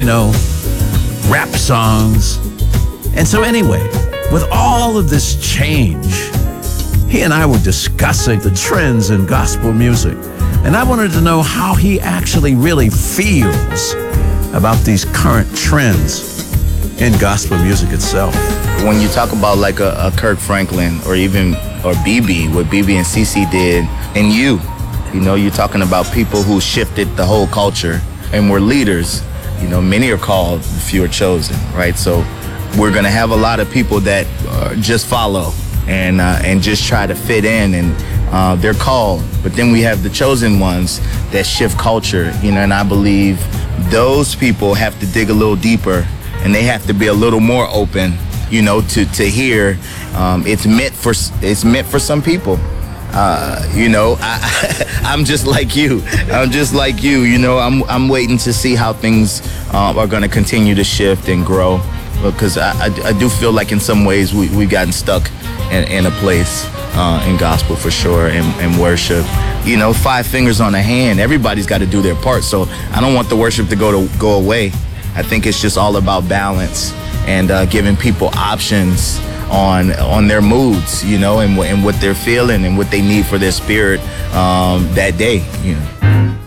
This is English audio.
rap songs. And so anyway, with all of this change, he and I were discussing the trends in gospel music. And I wanted to know how he actually really feels about these current trends in gospel music itself. When you talk about like a Kirk Franklin or BB, what BB and CC did, and you're talking about people who shifted the whole culture and were leaders. Many are called, few are chosen, right? So we're gonna have a lot of people that just follow and just try to fit in, and they're called. But then we have the chosen ones that shift culture, and I believe those people have to dig a little deeper, and they have to be a little more open, to hear. It's meant for some people. I'm just like you. I'm waiting to see how things are going to continue to shift and grow, because I do feel like in some ways we've gotten stuck in a place in gospel for sure, and worship. 5 fingers on a hand. Everybody's got to do their part. So I don't want the worship to go away. I think it's just all about balance and giving people options on their moods, and what they're feeling and what they need for their spirit that day.